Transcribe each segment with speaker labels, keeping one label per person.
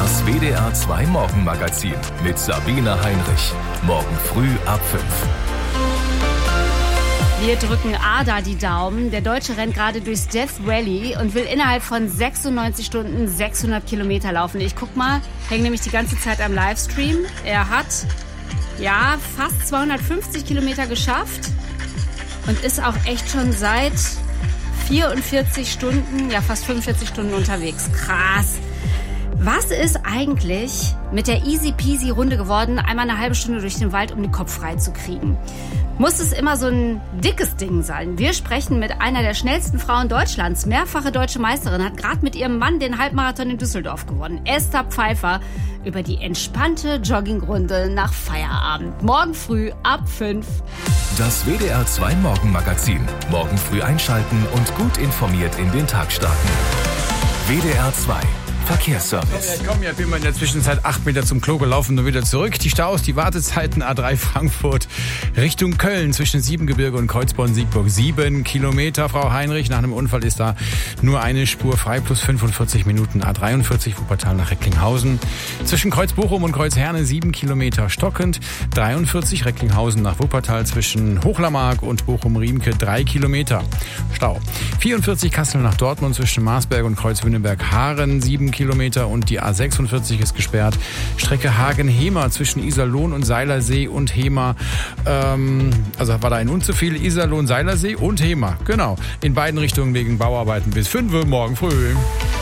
Speaker 1: Das WDR 2 Morgenmagazin mit Sabine Heinrich. Morgen früh ab 5.
Speaker 2: Wir drücken Ada die Daumen. Der Deutsche rennt gerade durchs Death Valley und will innerhalb von 96 Stunden 600 Kilometer laufen. Ich guck mal, hänge nämlich die ganze Zeit am Livestream. Er hat, fast 250 Kilometer geschafft und ist auch echt schon seit 44 Stunden, fast 45 Stunden unterwegs. Krass. Was ist eigentlich mit der Easy-Peasy-Runde geworden, einmal eine halbe Stunde durch den Wald, um den Kopf frei zu kriegen? Muss es immer so ein dickes Ding sein? Wir sprechen mit einer der schnellsten Frauen Deutschlands, mehrfache deutsche Meisterin, hat gerade mit ihrem Mann den Halbmarathon in Düsseldorf gewonnen. Esther Pfeiffer über die entspannte Joggingrunde nach Feierabend. Morgen früh ab 5.
Speaker 1: Das WDR 2 Morgenmagazin. Morgen früh einschalten und gut informiert in den Tag starten. WDR 2 Verkehrsservice.
Speaker 3: Ich bin mal in der Zwischenzeit 8 Meter zum Klo gelaufen und wieder zurück. Die Staus, die Wartezeiten A3 Frankfurt Richtung Köln zwischen Siebengebirge und Kreuzborn-Siegburg. 7 Kilometer, Frau Heinrich. Nach einem Unfall ist da nur eine Spur frei, plus 45 Minuten. A43 Wuppertal nach Recklinghausen. Zwischen Kreuz-Bochum und Kreuz-Herne 7 Kilometer stockend. 43 Recklinghausen nach Wuppertal zwischen Hochlermark und Bochum-Riemke 3 Kilometer. Stau. 44 Kassel nach Dortmund zwischen Marsberg und Kreuz-Wünnenberg-Haaren 7 Kilometer und die A46 ist gesperrt. Strecke Hagen-Hemer zwischen Iserlohn und Seilersee und Hemer. Also war da ein unzuviel. Iserlohn, Seilersee und Hemer. Genau. In beiden Richtungen wegen Bauarbeiten bis 5 Uhr morgen früh.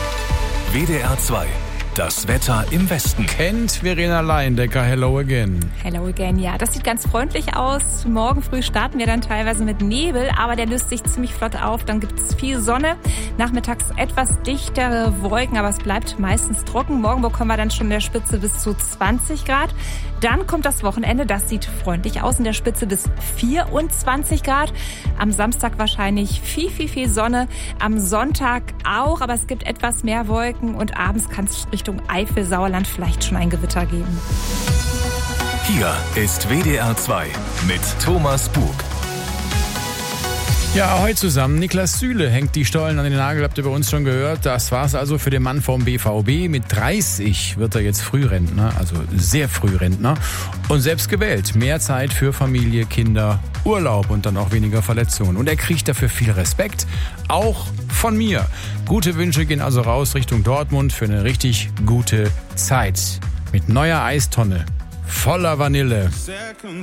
Speaker 1: WDR 2. Das Wetter im Westen.
Speaker 3: Kennt Verena Leindecker, hello again.
Speaker 4: Hello again, ja. Das sieht ganz freundlich aus. Morgen früh starten wir dann teilweise mit Nebel, aber der löst sich ziemlich flott auf. Dann gibt es viel Sonne. Nachmittags etwas dichtere Wolken, aber es bleibt meistens trocken. Morgen bekommen wir dann schon in der Spitze bis zu 20 Grad. Dann kommt das Wochenende, das sieht freundlich aus, in der Spitze bis 24 Grad. Am Samstag wahrscheinlich viel Sonne. Am Sonntag auch, aber es gibt etwas mehr Wolken und abends kann es Richtung Eifel, Sauerland vielleicht schon ein Gewitter geben.
Speaker 1: Hier ist WDR 2 mit Thomas Bug.
Speaker 3: Ja, ahoi zusammen. Niklas Süle hängt die Stollen an den Nagel, habt ihr bei uns schon gehört. Das war's also für den Mann vom BVB. Mit 30 wird er jetzt Frührentner, also sehr Frührentner. Und selbst gewählt. Mehr Zeit für Familie, Kinder, Urlaub und dann auch weniger Verletzungen. Und er kriegt dafür viel Respekt, auch von mir. Gute Wünsche gehen also raus Richtung Dortmund für eine richtig gute Zeit. Mit neuer Eistonne, voller Vanille.